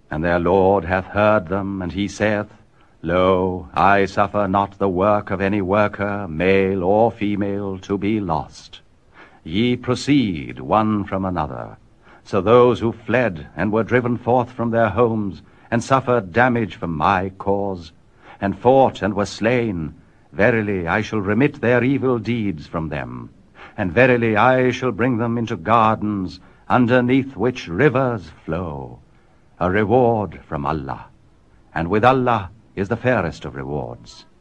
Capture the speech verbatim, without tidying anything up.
And their Lord hath heard them, and he saith, Lo, I suffer not the work of any worker, male or female, to be lost. Ye proceed one from another. So those who fled and were driven forth from their homes, and suffered damage for my cause, and fought and were slain, verily I shall remit their evil deeds from them. And verily I shall bring them into gardens, underneath which rivers flow, a reward from Allah. And with Allah is the fairest of rewards.